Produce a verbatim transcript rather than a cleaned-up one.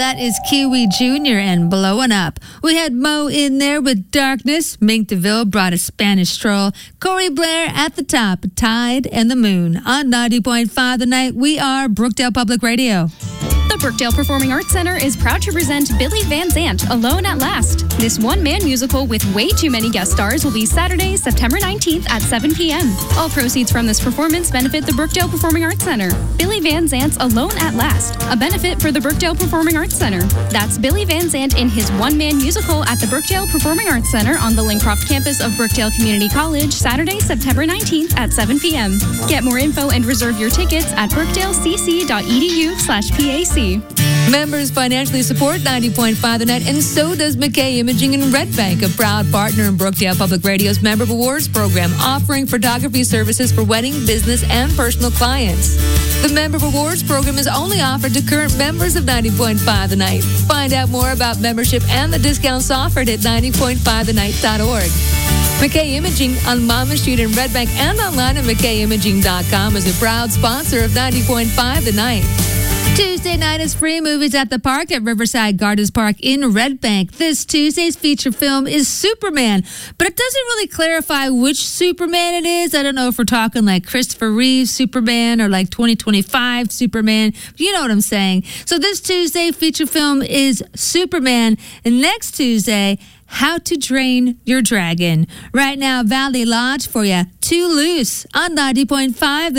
that is Kiwi Junior and Blowing Up. We had Mo in there with Darkness. Mink DeVille brought a Spanish stroll. Corey Blair at the top, Tide and the Moon. On ninety point five The Night, we are Brookdale Public Radio. The Brookdale Performing Arts Center is proud to present Billy Van Zandt, Alone at Last. This one-man musical with way too many guest stars will be Saturday, September nineteenth at seven p.m. All proceeds from this performance benefit the Brookdale Performing Arts Center. Billy Van Zandt's Alone at Last, a benefit for the Brookdale Performing Arts Center. That's Billy Van Zandt in his one-man musical at the Brookdale Performing Arts Center on the Lincroft campus of Brookdale Community College, Saturday, September nineteenth at seven p.m. Get more info and reserve your tickets at brookdalecc.edu slash PAC. Members financially support ninety point five The Net, and so does McKay Imaging in Red Bank, a proud partner in Brookdale Public Radio's Member Rewards program, offering photography services for wedding, business, and personal clients. The Member Rewards program is only offered to current members of ninety point five The Night. Find out more about membership and the discounts offered at ninety point five the night dot org. McKay Imaging on Mama Street in Red Bank and online at mckay imaging dot com is a proud sponsor of ninety point five The Night. Tuesday night is free movies at the park at Riverside Gardens Park in Red Bank. This Tuesday's feature film is Superman, but it doesn't really clarify which Superman it is. I don't know if we're talking like Christopher Reeve's Superman or like twenty twenty-five Superman. You know what I'm saying. So this Tuesday feature film is Superman, and next Tuesday, How to Drain Your Dragon. Right now, Valley Lodge for you. Too Loose on ninety point five.